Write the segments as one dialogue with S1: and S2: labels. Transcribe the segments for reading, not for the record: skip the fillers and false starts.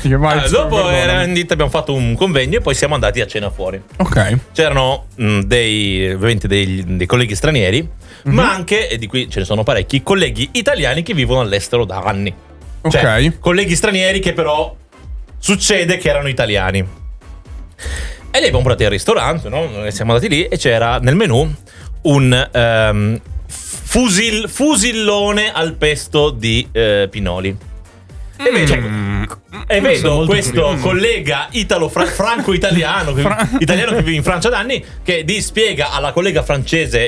S1: fantastiche. Vai,
S2: dopo abbiamo fatto un convegno e poi siamo andati a cena fuori.
S1: Ok.
S2: C'erano ovviamente dei colleghi stranieri, ma anche, e di qui ce ne sono parecchi, colleghi italiani che vivono all'estero da anni. Cioè,
S1: Ok.
S2: colleghi stranieri che però succede che erano italiani. E li abbiamo portati al ristorante, no? Noi siamo andati lì e c'era nel menù un fusillone al pesto di pinoli. E vedo questo collega franco-italiano italiano che vive in Francia da anni, che spiega alla collega francese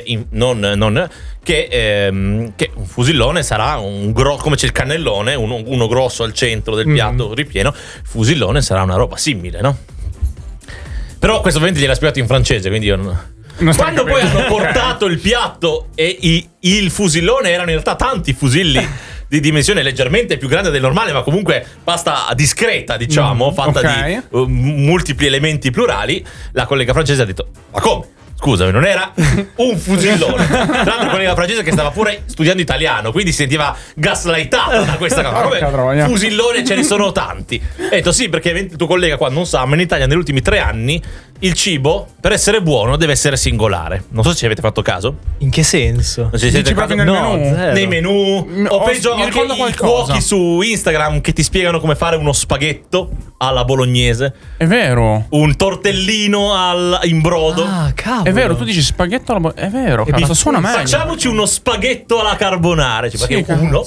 S2: che un fusillone sarà come c'è il cannellone, uno grosso al centro del piatto ripieno, il fusillone sarà una roba simile, no? Però questo ovviamente gliel'ha spiegato in francese, quindi io non quando poi hanno portato il piatto e il fusillone, erano in realtà tanti fusilli di dimensione leggermente più grande del normale, ma comunque pasta discreta, diciamo, fatta di multipli elementi plurali, la collega francese ha detto: ma come? Scusami, non era un fusillone. Tra l'altro collega francese che stava pure studiando italiano, quindi si sentiva gaslightata da questa cosa. Fusillone ce ne sono tanti. E ho detto sì, perché il tuo collega qua non sa, ma in Italia negli ultimi 3 anni il cibo, per essere buono, deve essere singolare. Non so se ci avete fatto caso.
S3: In che senso?
S2: Non ci siete
S1: proprio nel menù?
S2: Nei menù. O peggio anche i cuochi su Instagram che ti spiegano come fare uno spaghetto alla bolognese.
S1: È vero.
S2: Un tortellino in brodo.
S3: Ah, cavolo.
S1: È vero, tu dici spaghetto alla è vero, cazzo, suona meglio.
S2: Facciamoci uno spaghetto alla carbonara. Perché uno.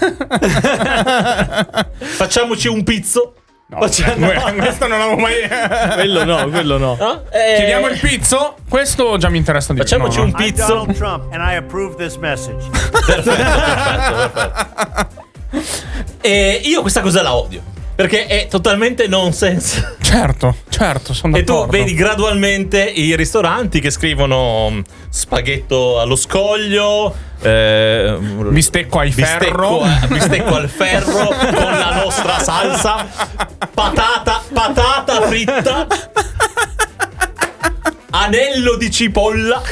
S2: Facciamoci un pizzo.
S1: No, questo non l'avevo mai.
S3: Quello no.
S1: Chiediamo il pizzo? Questo già mi interessa di più.
S2: Facciamoci un pizzo.
S4: Donald Trump and I approve this message.
S2: Perfetto. E io questa cosa la odio, perché è totalmente nonsense.
S1: Certo, sono d'accordo.
S2: E tu vedi gradualmente i ristoranti che scrivono spaghetto allo scoglio,
S1: bistecco al ferro,
S2: bistecco al ferro con la nostra salsa, patata fritta, anello di cipolla,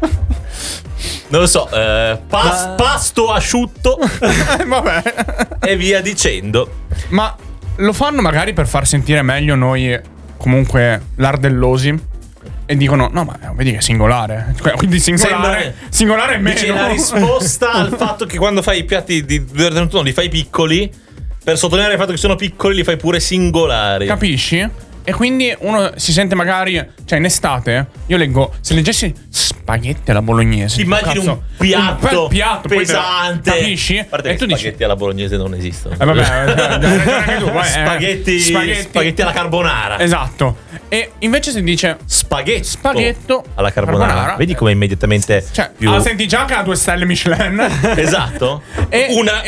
S2: non lo so, pasto asciutto,
S1: vabbè,
S2: e via dicendo.
S1: Ma lo fanno magari per far sentire meglio noi comunque lardellosi, e dicono no, ma vedi che è singolare, quindi singolare è meno.
S2: Dice la risposta al fatto che quando fai i piatti di verdura li fai piccoli, per sottolineare il fatto che sono piccoli, li fai pure singolari.
S1: Capisci? E quindi uno si sente magari, cioè in estate, io leggo, se leggessi spaghetti alla bolognese,
S2: immagini
S1: cazzo,
S2: un piatto
S1: pesante, capisci?
S2: A parte
S1: e
S2: che
S1: tu
S2: spaghetti
S1: dici,
S2: alla bolognese non esistono.
S1: vabbè, anche tu,
S2: spaghetti alla carbonara.
S1: Esatto. E invece si dice spaghetto
S2: alla carbonara. Vedi come immediatamente,
S1: cioè,
S2: più...
S1: senti già che ha 2 stelle Michelin.
S2: Esatto.
S1: E
S2: una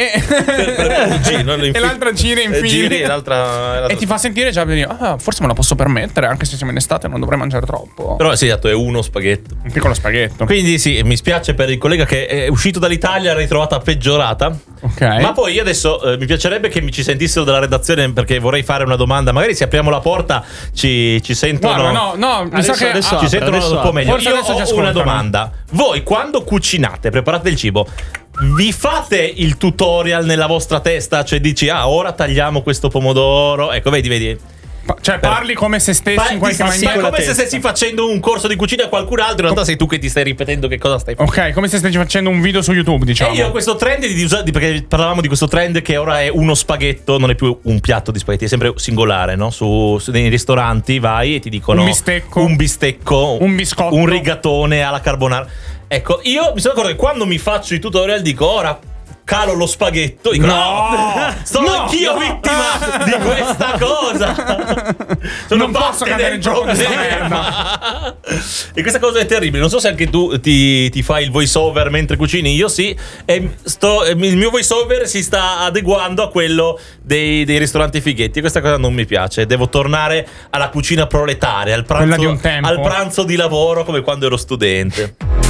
S1: e l'altra gira in fila
S2: e l'altra
S1: e ti fa sentire già, forse me la posso permettere, anche se siamo in estate non dovrei mangiare troppo.
S2: Però sì, esatto, è uno spaghetto,
S1: un piccolo spaghetto.
S2: Quindi sì, mi spiace per il collega che è uscito dall'Italia, l'ha ritrovata peggiorata.
S1: Ok.
S2: Ma poi io adesso mi piacerebbe che mi ci sentissero dalla redazione, perché vorrei fare una domanda. Magari se apriamo la porta ci sentono.
S1: No, mi sa che
S2: ci sentono un po' meglio.
S1: Forse
S2: io
S1: adesso ci
S2: ho una
S1: ascoltano.
S2: domanda. Voi quando cucinate, preparate il cibo, vi fate il tutorial nella vostra testa? Cioè dici, ora tagliamo questo pomodoro. Ecco, vedi.
S1: Cioè parli come se stessi in qualche maniera.
S2: Come se stessi facendo un corso di cucina a qualcun altro. In realtà sei tu che ti stai ripetendo che cosa stai facendo.
S1: Ok, come se stessi facendo un video su YouTube, diciamo.
S2: E io ho questo trend perché parlavamo di questo trend che ora è uno spaghetto, non è più un piatto di spaghetti, è sempre singolare, no? Nei ristoranti vai e ti dicono un bistecco, un biscotto, un rigatone alla carbonara. Ecco, io mi sono accorto che quando mi faccio i tutorial dico ora calo lo spaghetto, dico sono anch'io vittima di questa cosa.
S1: Non posso cadere in gioco questa merda.
S2: E questa cosa è terribile. Non so se anche tu ti fai il voice over mentre cucini. Io sì, e il mio voice over si sta adeguando a quello dei ristoranti fighetti. E questa cosa non mi piace. Devo tornare alla cucina proletaria, al pranzo,
S1: di un tempo.
S2: al pranzo di lavoro, come quando ero studente.